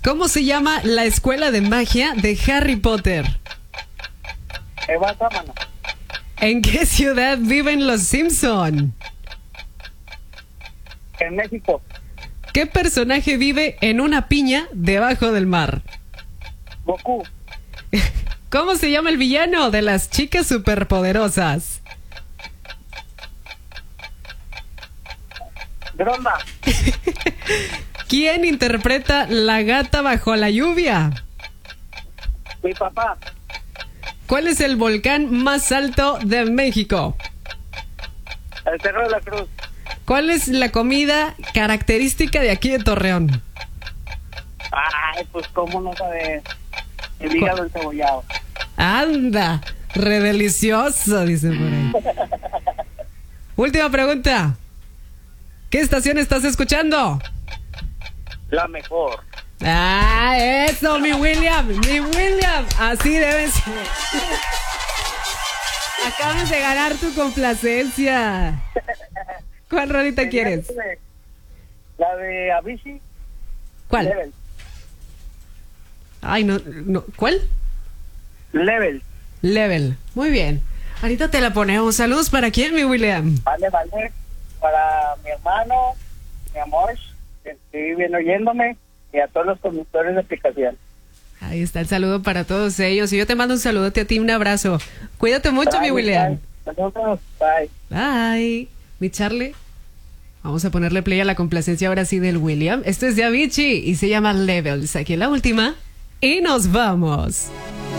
¿Cómo se llama la escuela de magia de Harry Potter? Eva Sámano. ¿En qué ciudad viven los Simpson? En México. ¿Qué personaje vive en una piña debajo del mar? Goku. ¿Cómo se llama el villano de las chicas superpoderosas? Gronda. ¿Quién interpreta La gata bajo la lluvia? Mi papá. ¿Cuál es el volcán más alto de México? El Cerro de la Cruz. ¿Cuál es la comida característica de aquí de Torreón? Ay, pues cómo no sabes. El hígado encebollado. ¡Anda! ¡Re delicioso! Dicen por ahí. Última pregunta. ¿Qué estación estás escuchando? La mejor. ¡Ah, eso, mi William! ¡Mi William! Así debe ser. Acabas de ganar tu complacencia. ¿Cuál rolita quieres? La de Avicii. ¿Cuál? Level. Ay, no. ¿Cuál? Level. Level. Muy bien. Ahorita te la ponemos. Saludos para quién, mi William. Vale. Para mi hermano, mi amor, que viene oyéndome, y a todos los conductores de aplicación. Ahí está el saludo para todos ellos. Y yo te mando un saludote a ti, un abrazo. Cuídate mucho, mi William. Bye. Bye. Mi Charlie. Vamos a ponerle play a la complacencia ahora sí del William. Esto es de Avicii y se llama Levels. Aquí en la última. Y nos vamos.